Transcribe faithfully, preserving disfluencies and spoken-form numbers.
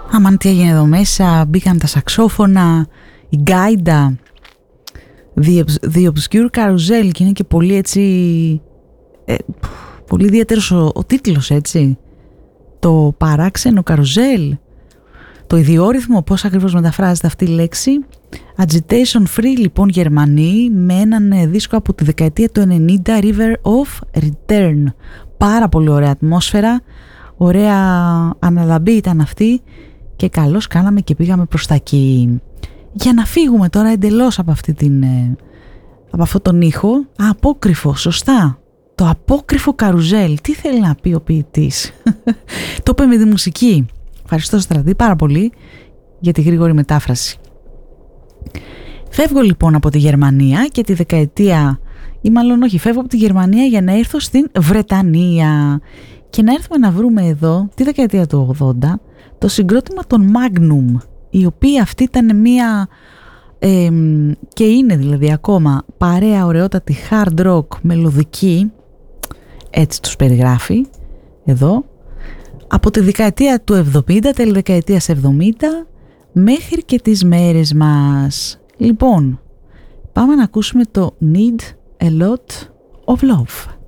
Αμάν τι έγινε εδώ μέσα, μπήκαν τα σαξόφωνα, η γκάιντα, The, The Obscure Carousel, και είναι και πολύ έτσι, ε, πολύ ιδιαίτερος ο, ο τίτλος, έτσι, το παράξενο καρουζέλ, το ιδιόρυθμο, πώς ακριβώς μεταφράζεται αυτή η λέξη. Agitation Free, λοιπόν, Γερμανοί, με έναν δίσκο από τη δεκαετία του ενενήντα, River of Return. Πάρα πολύ ωραία ατμόσφαιρα, ωραία αναλαμπή ήταν αυτή και καλώς κάναμε και πήγαμε προς τα εκεί. Για να φύγουμε τώρα εντελώς από, αυτή την, από αυτόν τον ήχο. Α, απόκρυφο, σωστά. Το απόκρυφο καρουζέλ. Τι θέλει να πει ο ποιητής? Το είπε με τη μουσική. Ευχαριστώ, Στρατή, πάρα πολύ για τη γρήγορη μετάφραση. Φεύγω λοιπόν από τη Γερμανία και τη δεκαετία, ή μάλλον όχι, φεύγω από τη Γερμανία για να έρθω στην Βρετανία και να έρθουμε να βρούμε εδώ τη δεκαετία του ογδόντα το συγκρότημα των Magnum, η οποία αυτή ήταν μία ε, και είναι δηλαδή ακόμα παρέα ωραιότατη hard rock μελωδική, έτσι τους περιγράφει εδώ, από τη δεκαετία του εβδομήντα, τέλη δεκαετίας εβδομήντα μέχρι και τις μέρες μας. Λοιπόν, πάμε να ακούσουμε το Need a Lot of Love.